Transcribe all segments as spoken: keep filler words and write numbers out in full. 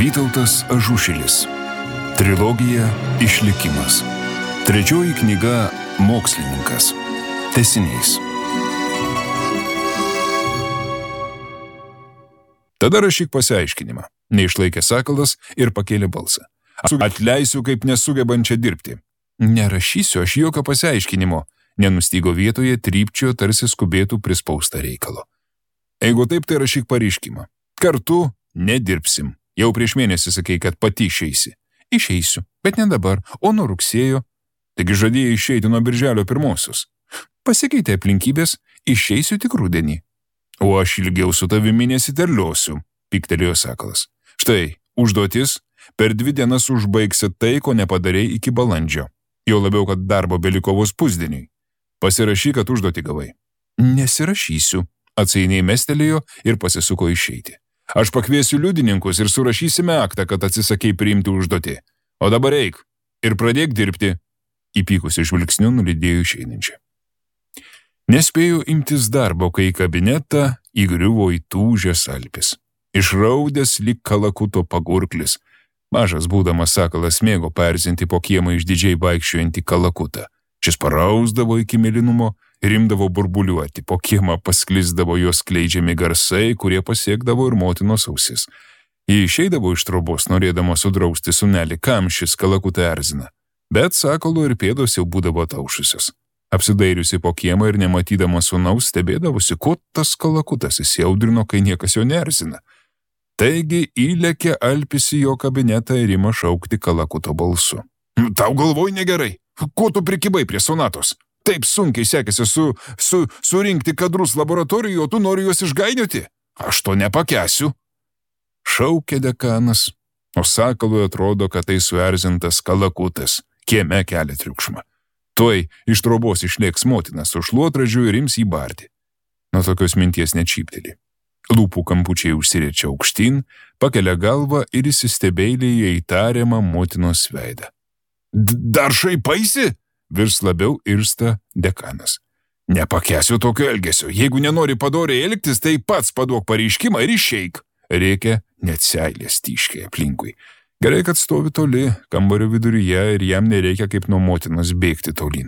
Vytautas Ažušilis. Trilogija Išlikimas. Trečioji knyga Mokslininkas. Tęsinys. Tada rašyk pasiaiškinimą. Neišlaikė Sakalas ir pakėlė balsą. Atleisiu kaip nesugebančią dirbti. Nerašysiu aš jokio pasiaiškinimo. Nenustygo vietoje, trypčiojo, tarsi skubėtų prispaustą reikalo. Jeigu taip, tai rašyk pareiškimą. Kartu nedirbsim. Jau prieš mėnesį sakei, kad pati išeisi. Išeisiu, bet ne dabar, o nuo rugsėjo. Taigi žadėjai išeiti nuo birželio pirmosios. Pasikeitė aplinkybės, išeisiu tik rudenį. O aš ilgiau su tavimi nesiterliosiu, piktelėjo Sakalas. Štai, užduotis, per dvi dienas užbaigsi tai, ko nepadarei iki balandžio. Jau labiau, kad darbo beliko vos pusdieniui. Pasirašyk, kad užduotį gavai. Nesirašysiu, atsainiai mestelėjo ir pasisuko išeiti. Aš pakviesiu liudininkus ir surašysime aktą, kad atsisakei priimti užduotį. O dabar eik ir pradėk dirbti. Įpykusi žvilgsniu nulydėjo išeinančią. Nespėjo imtis darbo, kai į kabinetą įgriuvo įtūžęs Alpis. Išraudęs lyg kalakuto pagurklis. Mažas būdamas Sakalas mėgo perzinti po kiemą išdidžiai vaikščiojantį kalakutą. Šis parausdavo iki mėlynumo ir imdavo burbuliuoti, po kiemą pasklisdavo jos skleidžiami garsai, kurie pasiekdavo ir motinos ausis. Jie išeidavo iš trobos, norėdama sudrausti sūnelį, kam šis kalakutą erzina. Bet Sakalo ir pėdos jau būdavo taušusios. Apsidairiusi po kiemą ir nematydama sūnaus, stebėdavosi, ko tas kalakutas įsiaudrino, kai niekas jo neerzina. Taigi įlėkė Alpis į jo kabinetą ir ima šaukti kalakuto balsu. Tau galvoj negerai, ko tu prikibai prie sonatos? Taip sunkiai sekėsi su, su, surinkti kadrus laboratorijoje, o tu nori juos išgainioti? Aš to nepakęsiu. Šaukė dekanas, o Sakalui atrodo, kad tai suerzintas kalakutas, kieme kelia triukšmą. Tuoj iš trobos išlėks motina su šluotražiu ir ims jį barti. Nuo tokios minties nečypteli. Lūpų kampučiai užsiriečia aukštyn, pakelia galvą ir įsistebėlėje įtariamą motinos veidą. Dar šaipaisi? Virs labiau irsta dekanas. Nepakęsiu tokio elgesio. Jeigu nenori padoriai elgtis, tai pats paduok pareiškimą ir išeik. Rėkia net seilės tyškiai aplinkui. Gerai, kad stovi toli, kambario viduryje ir jam nereikia kaip nuo motinos bėgti tolyn.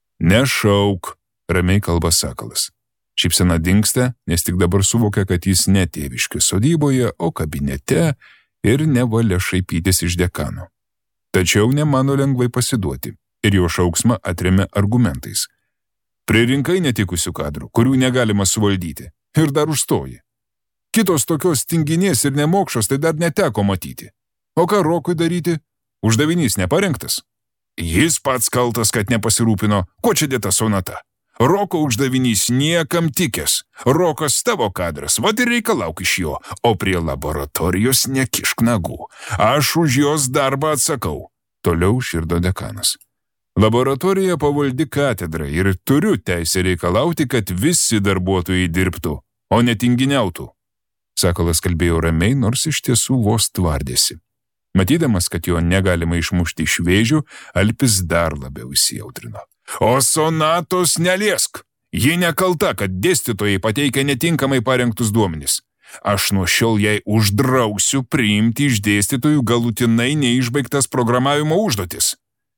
Nešauk, ramiai kalba Sakalas. Šypsena dingsta, nes tik dabar suvokia, kad jis ne tėviškių sodyboje, o kabinete ir nevalia šaipytis iš dekano. Tačiau nemano lengvai pasiduoti. Ir jo šauksmą atremia argumentais. Pririnkai netikusių kadrų, kurių negalima suvaldyti, ir dar užstoji. Kitos tokios tinginės ir nemokšos tai dar neteko matyti. O ką Rokui daryti? Uždavinys neparengtas. Jis pats kaltas, kad nepasirūpino, ko čia dėta sonata. Roko uždavinys niekam tikęs. Rokas tavo kadras, vat ir reikalauk iš jo, o prie laboratorijos nekišk nagų. Aš už jos darbą atsakau. Toliau širdo dekanas. Laboratorija pavaldi katedrai ir turiu teisę reikalauti, kad visi darbuotojai dirbtų, o netinginiautų. Sakalas kalbėjo ramiai, nors iš tiesų vos tvardėsi. Matydamas, kad jo negalima išmušti iš vėžių, Alpis dar labiau įsijaudrino. O sonatos neliesk! Ji nekalta, kad dėstytojai pateikia netinkamai parengtus duomenis. Aš nuo šiol jai uždrausiu priimti iš dėstytojų galutinai neišbaigtas programavimo užduotis.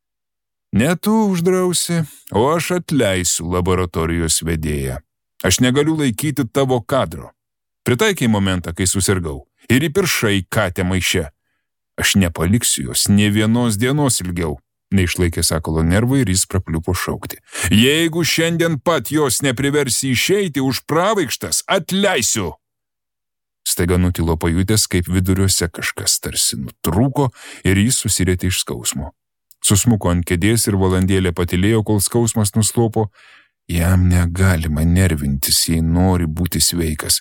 Ne tu uždrausi, o aš atleisiu laboratorijos vedėją. Aš negaliu laikyti tavo kadro. Pritaikiai momentą, kai susirgau, ir įpiršai katę maiše. Aš nepaliksiu jos nė vienos dienos ilgiau. Neišlaikė Sakalo nervai ir jis prapliupo šaukti. Jeigu šiandien pat jos nepriversi išeiti už pravaikštas, atleisiu. Staiga nutilo pajutęs, kaip viduriuose kažkas tarsi nutrūko ir jis susirietė iš skausmo. Susmuko ant kėdės ir valandėlę patylėjo, kol skausmas nuslopo. Jam negalima nervintis, jei nori būti sveikas.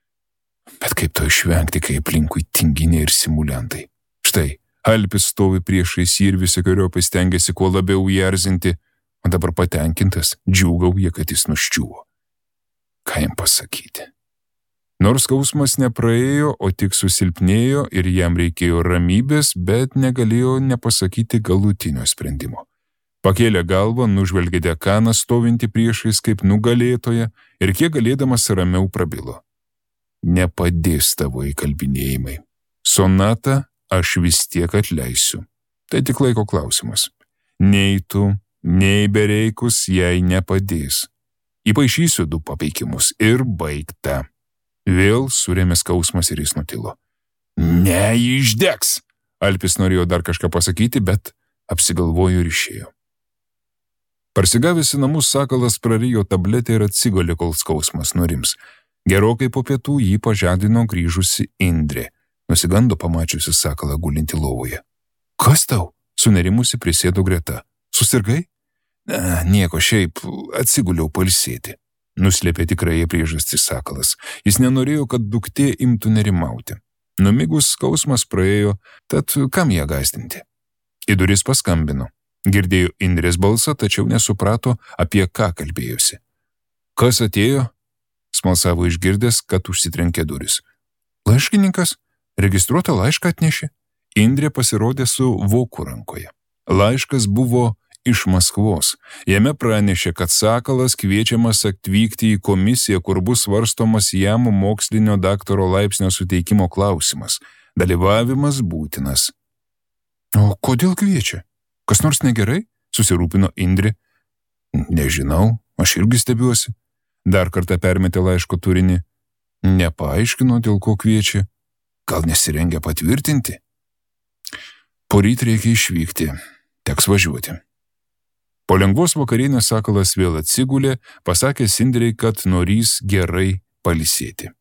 Bet kaip to išvengti, kai aplinkui tinginiai ir simuliantai? Štai, Alpis stovi priešais jį ir visokeriopai stengiasi kuo labiau jį erzinti, o dabar patenkintas, džiūgauja, kad jis nuščiuvo. Ką jam pasakyti? Nors skausmas nepraėjo, o tik susilpnėjo ir jam reikėjo ramybės, bet negalėjo nepasakyti galutinio sprendimo. Pakėlė galvą, nužvelgė dekaną stovintį priešais kaip nugalėtoją ir kiek galėdamas ramiau prabilo. Nepadės tavo įkalbinėjimai. Sonata aš vis tiek atleisiu. Tai tik laiko klausimas. Nei tu, nei bereikus jai nepadės. Įpaišysiu du papeikimus ir baigta. Vėl surėmė skausmas ir jis nutilo. Ne, išdegs! Alpis norėjo dar kažką pasakyti, bet apsigalvojo ir išėjo. Parsigavęs į namus, Sakalas prarijo tabletę ir atsigolė, kol skausmas nurims. Gerokai po pietų jį pažadino grįžusi Indrė, nusigando pamačiusi Sakalą gulinti lovoje. Kas tau? Sunerimusi prisėdo greta. Susirgai? Ne, nieko, šiaip atsiguliau pailsėti. Nuslėpė tikrąją priežastį Sakalas. Jis nenorėjo, kad duktė imtų nerimauti. Numigus skausmas praėjo, tad kam ją gąsdinti? Į duris paskambino. Girdėjo Indrės balsą, tačiau nesuprato, apie ką kalbėjosi. Kas atėjo? Smalsavo išgirdęs, kad užsitrenkė duris. Laiškininkas? Registruotą laišką atnešė? Indrė pasirodė su voku rankoje. Laiškas buvo iš Maskvos. Jame pranešė, kad Sakalas kviečiamas atvykti į komisiją, kur bus svarstomas jam mokslinio daktaro laipsnio suteikimo klausimas. Dalyvavimas būtinas. O kodėl kviečia? Kas nors negerai? Susirūpino Indrė. Nežinau, aš irgi stebiuosi. Dar kartą permetė laiško turinį. Nepaaiškino, dėl ko kviečia. Gal nesirengia patvirtinti? Poryt reikia išvykti. Teks važiuoti. Po lengvos vakarienės Sakalas vėl atsigulė, pasakęs Indrei, kad norys gerai pailsėti.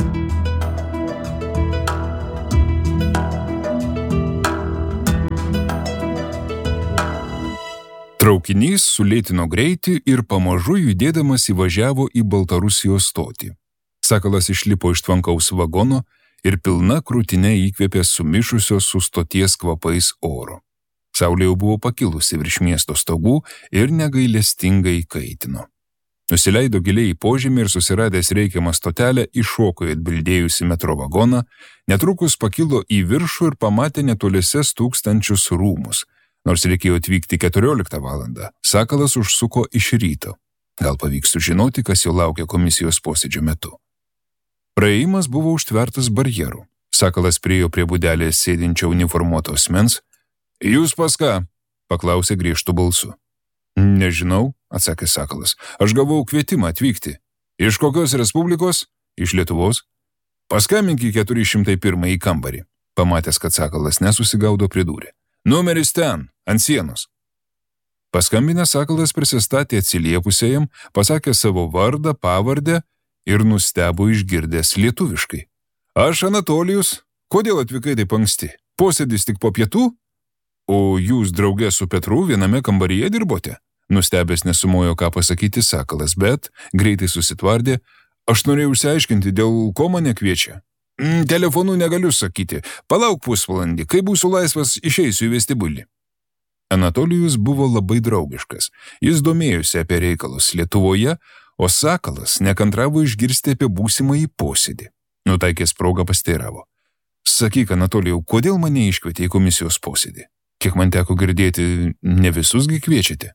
Traukinys sulėtino greitį ir pamažu judėdamas įvažiavo į Baltarusijos stotį. Sakalas išlipo iš tvankaus vagono ir pilna krūtine įkvėpė sumišusios su stoties kvapais oro. Saulė jau buvo pakilusi virš miesto stogų ir negailestingai kaitino. Nusileido giliai į požemį ir susiradęs reikiamą stotelę iššoko į atbildėjusį metro vagoną, netrukus pakilo į viršų ir pamatė netoliese stūkstančius rūmus. Nors reikėjo atvykti keturioliktą valandą, Sakalas užsuko iš ryto. Gal pavyks sužinoti, kas jo laukia komisijos posėdžio metu. Praėjimas buvo užtvertas barjeru. Sakalas priėjo prie būdelės sėdinčio uniformuoto asmens. Jūs pas ką? Paklausė griežtu balsu. Nežinau, atsakė Sakalas. Aš gavau kvietimą atvykti. Iš kokios respublikos? Iš Lietuvos. Paskambink į keturi šimtai pirmąjį kambarį. Pamatęs, kad Sakalas nesusigaudo, pridūrė. Numeris ten, ant sienos. Paskambinęs Sakalas prisistatė atsiliepusiajam, pasakė savo vardą, pavardę ir nustebo išgirdęs lietuviškai. Aš Anatolijus, kodėl atvykai taip anksti? Posėdis tik po pietų? O jūs drauge su Petru viename kambaryje dirbote? Nustebęs nesumojo, ką pasakyti Sakalas, bet greitai susitvardė. Aš norėjau išsiaiškinti, dėl ko mane kviečia. Mm, telefonu negaliu sakyti. Palauk pusvalandį, kai būsiu laisvas, išeisiu į vestibulį. Anatolijus buvo labai draugiškas. Jis domėjosi apie reikalus Lietuvoje, o Sakalas nekantravo išgirsti apie būsimąjį posėdį. Nutaikęs progą pasteiravo. Sakyk, Anatolijau, kodėl mane iškvietė į komisijos posėdį? Kiek man teko girdėti, ne visusgi kviečiate?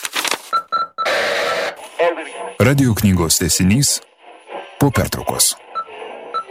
Radio knygos tęsinys po pertraukos.